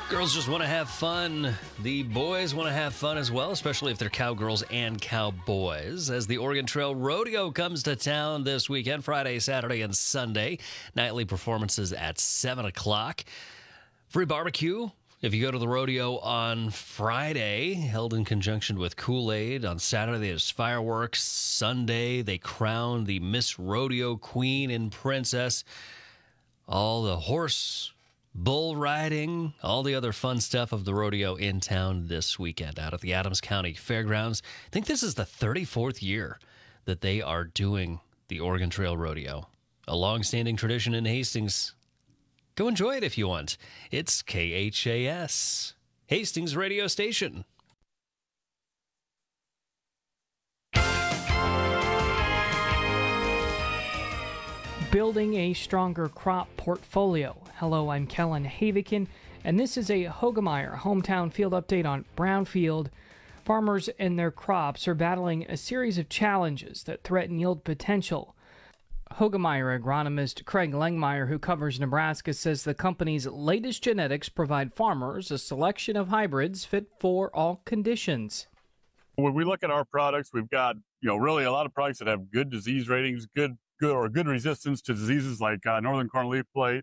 Girls just want to have fun. The boys want to have fun as well, especially if they're cowgirls and cowboys. As the Oregon Trail Rodeo comes to town this weekend, Friday, Saturday, and Sunday. Nightly performances at 7 o'clock. Free barbecue if you go to the rodeo on Friday, held in conjunction with Kool-Aid. On Saturday, there's fireworks. Sunday, they crown the Miss Rodeo Queen and Princess. All the horse, bull riding, all the other fun stuff of the rodeo in town this weekend out at the Adams County Fairgrounds. I think this is the 34th year that they are doing the Oregon Trail Rodeo, a long-standing tradition in Hastings. Go enjoy it if you want. It's KHAS, Hastings radio station. Building a stronger crop portfolio. Hello, I'm Kellen Havikin, and this is a Hoegemeyer hometown field update on Brownfield. Farmers and their crops are battling a series of challenges that threaten yield potential. Hoegemeyer agronomist Craig Langmeyer, who covers Nebraska, says the company's latest genetics provide farmers a selection of hybrids fit for all conditions. When we look at our products, we've got, really a lot of products that have good disease ratings, good resistance to diseases like northern corn leaf blight,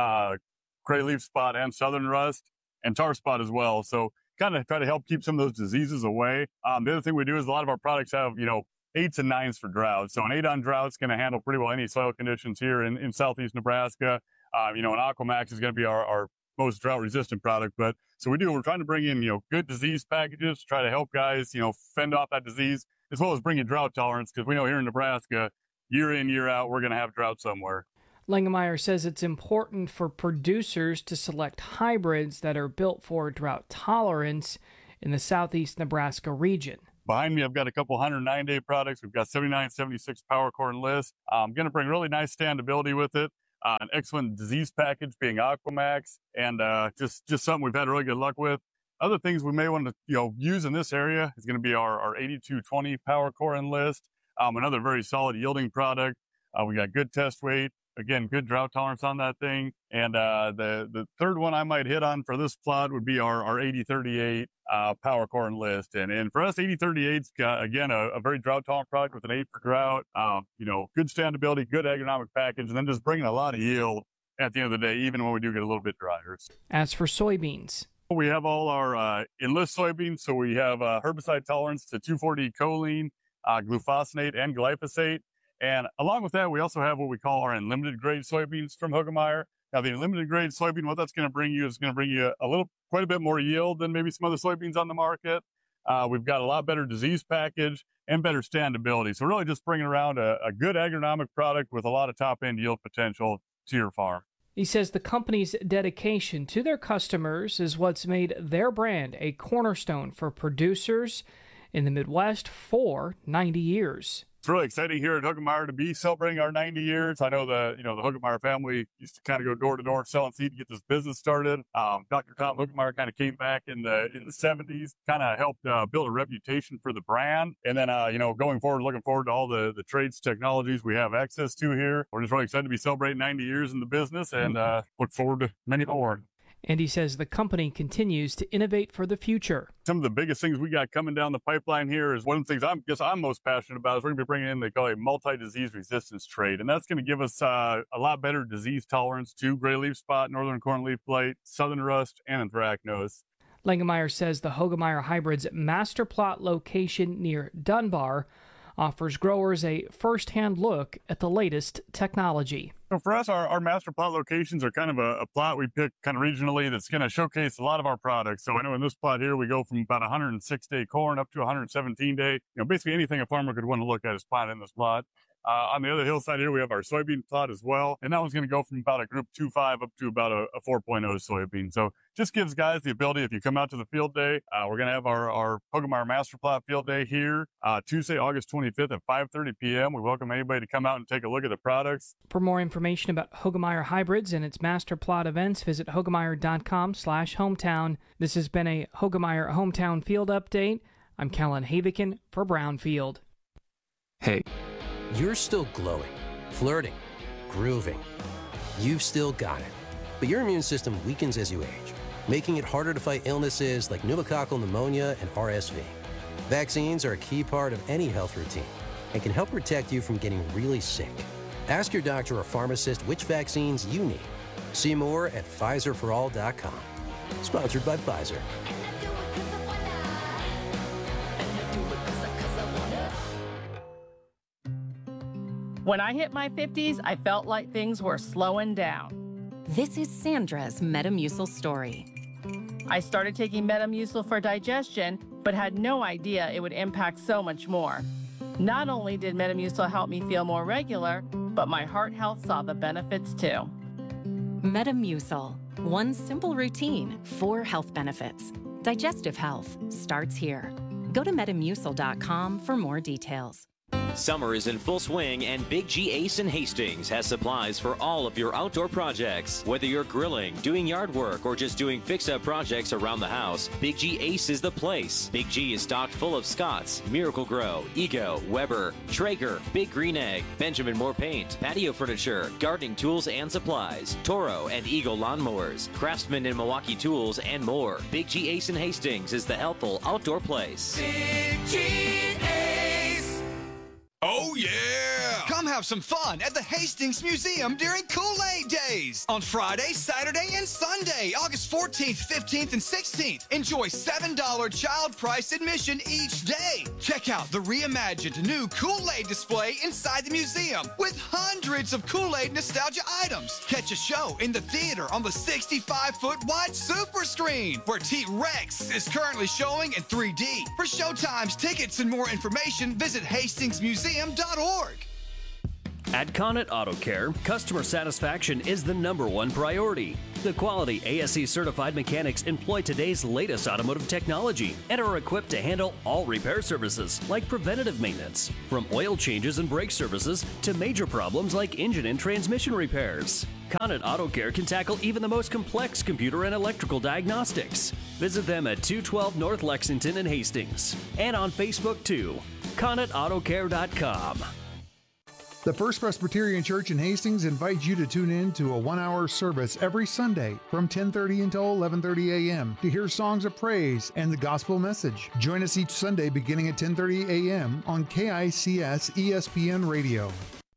gray leaf spot, and southern rust, and tar spot as well. So kind of try to help keep some of those diseases away. The other thing we do is a lot of our products have, 8s and 9s for drought. So an 8 on drought is going to handle pretty well any soil conditions here in southeast Nebraska. An Aquamax is going to be our most drought resistant product. But so we're trying to bring in, good disease packages to try to help guys, fend off that disease, as well as bring in drought tolerance, because we know here in Nebraska, year in, year out, we're going to have drought somewhere. Langemeyer says it's important for producers to select hybrids that are built for drought tolerance in the southeast Nebraska region. Behind me, I've got a couple 109-day products. We've got 79, 76 power corn list. I'm going to bring really nice standability with it. An excellent disease package being Aquamax, and just something we've had really good luck with. Other things we may want to use in this area is going to be our 8220 power corn list. Another very solid yielding product. We got good test weight. Again, good drought tolerance on that thing. And the third one I might hit on for this plot would be our 8038 power corn list. And for us, 8038's got, again, a very drought tolerant product with an 8 for drought. Good standability, good agronomic package, and then just bringing a lot of yield at the end of the day, even when we do get a little bit drier. As for soybeans, we have all our Enlist soybeans. So we have herbicide tolerance to 2,4-D choline, glufosinate, and glyphosate. And along with that, we also have what we call our unlimited grade soybeans from Hoegemeyer. Now, the unlimited grade soybean, what that's going to bring you is going to bring you quite a bit more yield than maybe some other soybeans on the market. We've got a lot better disease package and better standability. So really just bringing around a good agronomic product with a lot of top-end yield potential to your farm. He says the company's dedication to their customers is what's made their brand a cornerstone for producers in the Midwest for 90 years. It's really exciting here at Hoegemeyer to be celebrating our 90 years. I know the Hoegemeyer family used to kind of go door to door selling seed to get this business started. Dr. Tom Hoegemeyer kind of came back in the 70s, kind of helped build a reputation for the brand. And then, going forward, looking forward to all the trades, technologies we have access to here. We're just really excited to be celebrating 90 years in the business and look forward to many more. And he says the company continues to innovate for the future. Some of the biggest things we got coming down the pipeline here is one of the things I'm most passionate about is we're going to be bringing in, they call it a multi-disease resistance trait. And that's going to give us a lot better disease tolerance to gray leaf spot, northern corn leaf blight, southern rust, and anthracnose. Langemeyer says the Hoegemeyer Hybrids master plot location near Dunbar offers growers a first-hand look at the latest technology. So for us, our master plot locations are kind of a plot we pick kind of regionally that's going to showcase a lot of our products. So I know in this plot here, we go from about 106-day corn up to 117-day. Basically anything a farmer could want to look at is planted in this plot. On the other hillside here, we have our soybean plot as well. And that one's going to go from about a group 2.5 up to about a 4.0 soybean. So just gives guys the ability, if you come out to the field day, we're going to have our Hoegemeyer Master Plot Field Day here Tuesday, August 25th at 5:30 p.m. We welcome anybody to come out and take a look at the products. For more information about Hoegemeyer Hybrids and its Master Plot events, visit hoegemeyer.com/hometown. This has been a Hoegemeyer Hometown Field Update. I'm Kellen Havikin for Brownfield. Hey, you're still glowing, flirting, grooving. You've still got it. But your immune system weakens as you age. making it harder to fight illnesses like pneumococcal pneumonia and RSV. Vaccines are a key part of any health routine and can help protect you from getting really sick. Ask your doctor or pharmacist which vaccines you need. See more at PfizerForAll.com. Sponsored by Pfizer. When I hit my 50s, I felt like things were slowing down. This is Sandra's Metamucil story. I started taking Metamucil for digestion, but had no idea it would impact so much more. Not only did Metamucil help me feel more regular, but my heart health saw the benefits too. Metamucil, one simple routine, 4 health benefits. Digestive health starts here. Go to metamucil.com for more details. Summer is in full swing, and Big G Ace in Hastings has supplies for all of your outdoor projects. Whether you're grilling, doing yard work, or just doing fix-up projects around the house, Big G Ace is the place. Big G is stocked full of Scotts, Miracle-Gro, Ego, Weber, Traeger, Big Green Egg, Benjamin Moore paint, patio furniture, gardening tools and supplies, Toro and Eagle lawnmowers, Craftsman and Milwaukee tools, and more. Big G Ace in Hastings is the helpful outdoor place. Big G Ace. Oh, yeah! Come have some fun at the Hastings Museum during Kool-Aid Days on Friday, Saturday, and Sunday, August 14th, 15th, and 16th. Enjoy $7 child price admission each day. Check out the reimagined new Kool-Aid display inside the museum with hundreds of Kool-Aid nostalgia items. Catch a show in the theater on the 65-foot wide super screen where T-Rex is currently showing in 3D. For showtimes, tickets, and more information, visit HastingsMuseum.org. At Connett Auto Care, customer satisfaction is the #1 priority. The quality ASE certified mechanics employ today's latest automotive technology and are equipped to handle all repair services like preventative maintenance, from oil changes and brake services to major problems like engine and transmission repairs. Connett Auto Care can tackle even the most complex computer and electrical diagnostics. Visit them at 212 North Lexington in Hastings and on Facebook too. ConnettAutoCare.com. The First Presbyterian Church in Hastings invites you to tune in to a 1-hour service every Sunday from 10:30 until 11:30 a.m. to hear songs of praise and the gospel message. Join us each Sunday beginning at 10:30 a.m. on KICS ESPN Radio.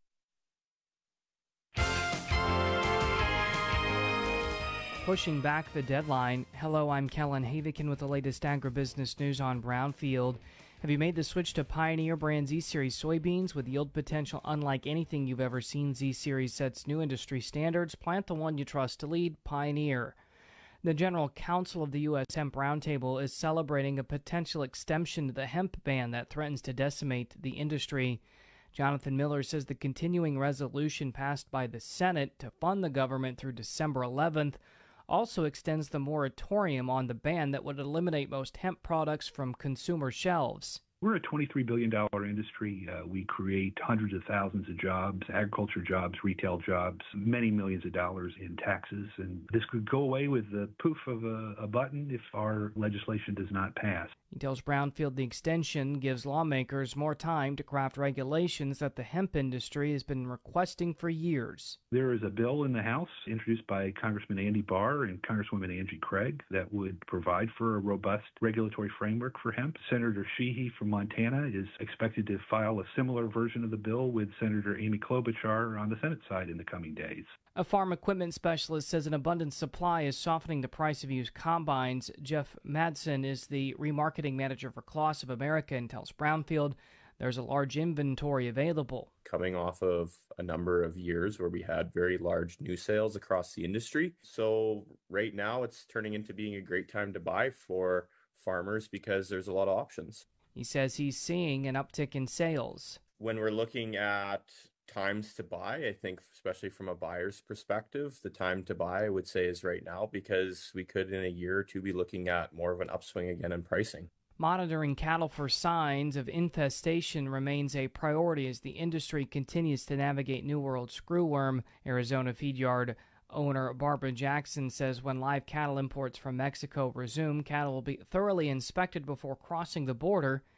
Pushing back the deadline. Hello, I'm Kellen Havikin with the latest agribusiness news on Brownfield. Have you made the switch to Pioneer brand Z-Series soybeans with yield potential unlike anything you've ever seen? Z-Series sets new industry standards. Plant the one you trust to lead, Pioneer. The General Counsel of the U.S. Hemp Roundtable is celebrating a potential extension to the hemp ban that threatens to decimate the industry. Jonathan Miller says the continuing resolution passed by the Senate to fund the government through December 11th also extends the moratorium on the ban that would eliminate most hemp products from consumer shelves. We're a $23 billion industry. We create hundreds of thousands of jobs, agriculture jobs, retail jobs, many millions of dollars in taxes. And this could go away with the poof of a button if our legislation does not pass. He tells Brownfield the extension gives lawmakers more time to craft regulations that the hemp industry has been requesting for years. There is a bill in the House introduced by Congressman Andy Barr and Congresswoman Angie Craig that would provide for a robust regulatory framework for hemp. Senator Sheehy from Montana is expected to file a similar version of the bill with Senator Amy Klobuchar on the Senate side in the coming days. A farm equipment specialist says an abundant supply is softening the price of used combines. Jeff Madsen is the remarketing manager for Kloss of America and tells Brownfield there's a large inventory available. Coming off of a number of years where we had very large new sales across the industry. So right now it's turning into being a great time to buy for farmers because there's a lot of options. He says he's seeing an uptick in sales. When we're looking at times to buy, I think especially from a buyer's perspective, the time to buy I would say is right now because we could in a year or two be looking at more of an upswing again in pricing. Monitoring cattle for signs of infestation remains a priority as the industry continues to navigate New World screwworm. Arizona feed yard owner Barbara Jackson says when live cattle imports from Mexico resume, cattle will be thoroughly inspected before crossing the border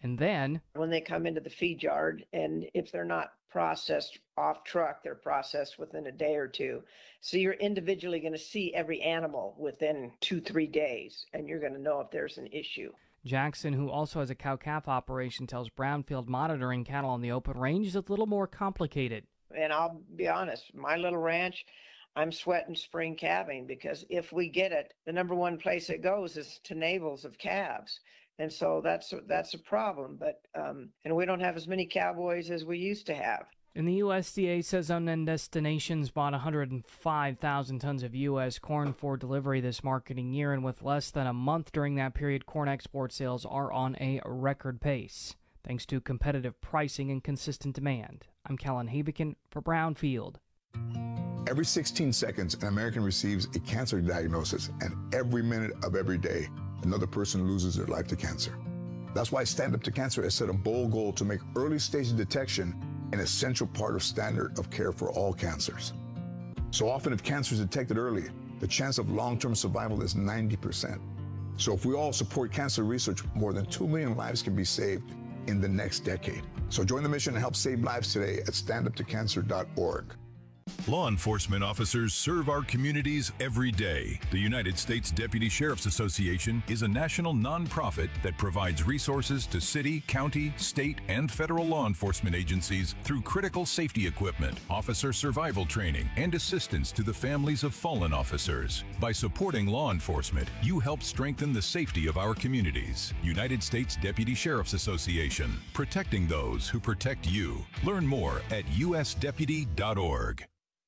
And then, when they come into the feed yard, and if they're not processed off truck, they're processed within a day or two. So you're individually going to see every animal within 2-3 days, and you're going to know if there's an issue. Jackson, who also has a cow-calf operation, tells Brownfield monitoring cattle on the open range is a little more complicated. And I'll be honest, my little ranch, I'm sweating spring calving, because if we get it, the number one place it goes is to navels of calves. And so that's a problem. But and we don't have as many cowboys as we used to have. And the USDA says unknown destinations bought 105,000 tons of U.S. corn for delivery this marketing year, and with less than a month during that period, corn export sales are on a record pace, thanks to competitive pricing and consistent demand. I'm Kellen Havikin for Brownfield. Every 16 seconds, an American receives a cancer diagnosis, and every minute of every day, another person loses their life to cancer. That's why Stand Up to Cancer has set a bold goal to make early-stage detection an essential part of standard of care for all cancers. So often, if cancer is detected early, the chance of long-term survival is 90%. So if we all support cancer research, more than 2 million lives can be saved in the next decade. So join the mission and help save lives today at standuptocancer.org. Law enforcement officers serve our communities every day. The United States Deputy Sheriff's Association is a national nonprofit that provides resources to city, county, state, and federal law enforcement agencies through critical safety equipment, officer survival training, and assistance to the families of fallen officers. By supporting law enforcement, you help strengthen the safety of our communities. United States Deputy Sheriff's Association, protecting those who protect you. Learn more at usdeputy.org.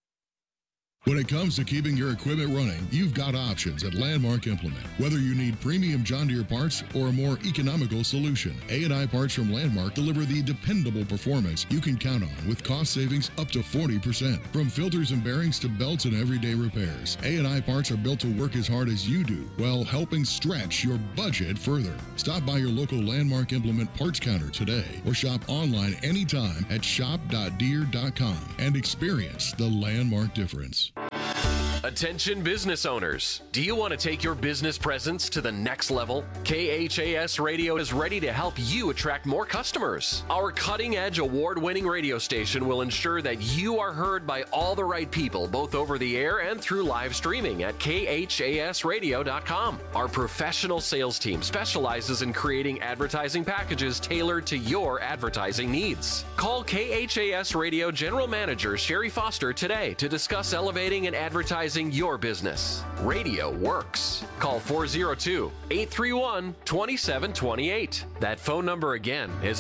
When it comes to keeping your equipment running, you've got options at Landmark Implement. Whether you need premium John Deere parts or a more economical solution, A&I Parts from Landmark deliver the dependable performance you can count on with cost savings up to 40%. From filters and bearings to belts and everyday repairs, A&I Parts are built to work as hard as you do while helping stretch your budget further. Stop by your local Landmark Implement parts counter today or shop online anytime at shop.deere.com and experience the Landmark difference. Attention business owners. Do you want to take your business presence to the next level? KHAS Radio is ready to help you attract more customers. Our cutting-edge award-winning radio station will ensure that you are heard by all the right people, both over the air and through live streaming at khasradio.com. Our professional sales team specializes in creating advertising packages tailored to your advertising needs. Call KHAS Radio General Manager Sherry Foster today to discuss elevating and advertising your business. Radio works. Call 402-831-2728. That phone number again is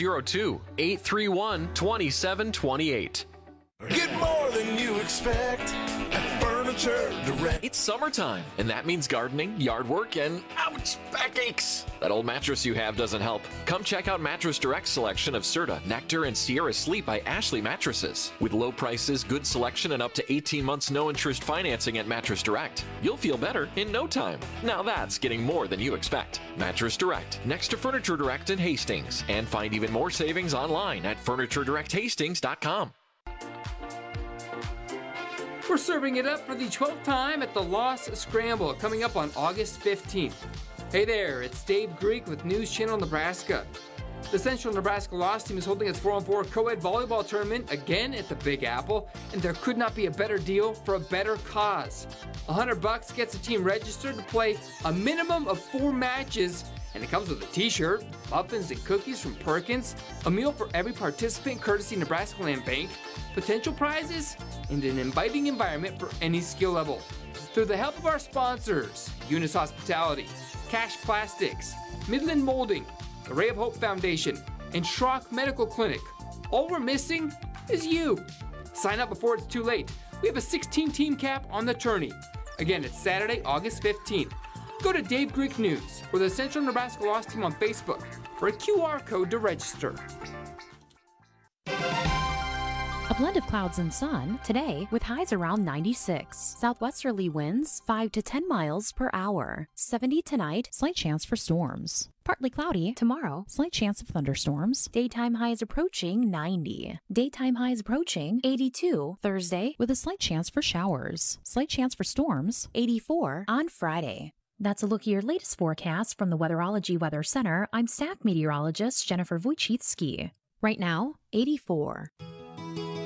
402-831-2728. Get more than you expect at Furniture Direct. It's summertime, and that means gardening, yard work, and ouch, backaches. That old mattress you have doesn't help. Come check out Mattress Direct's selection of Serta, Nectar, and Sierra Sleep by Ashley Mattresses. With low prices, good selection, and up to 18 months no-interest financing at Mattress Direct, you'll feel better in no time. Now that's getting more than you expect. Mattress Direct, next to Furniture Direct in Hastings, and find even more savings online at FurnitureDirectHastings.com. We're serving it up for the 12th time at the Lost Scramble, coming up on August 15th. Hey there, it's Dave Greek with News Channel Nebraska. The Central Nebraska Lost team is holding its 4-on-4 co-ed volleyball tournament again at the Big Apple, and there could not be a better deal for a better cause. $100 gets the team registered to play a minimum of 4 matches, and it comes with a t-shirt, muffins and cookies from Perkins, a meal for every participant courtesy Nebraska Land Bank, potential prizes, and an inviting environment for any skill level. Through the help of our sponsors, Eunice Hospitality, Cash Plastics, Midland Molding, the Ray of Hope Foundation, and Schrock Medical Clinic, all we're missing is you. Sign up before it's too late. We have a 16-team cap on the tourney. Again, it's Saturday, August 15th. Go to Dave Greek News or the Central Nebraska Lost Team on Facebook for a QR code to register. A blend of clouds and sun today with highs around 96. Southwesterly winds 5 to 10 miles per hour. 70 tonight, slight chance for storms. Partly cloudy tomorrow, slight chance of thunderstorms. Daytime highs approaching 90. Daytime highs approaching 82 Thursday with a slight chance for showers. Slight chance for storms 84 on Friday. That's a look at your latest forecast from the Weatherology Weather Center. I'm staff meteorologist Jennifer Wojcicki. Right now, 84.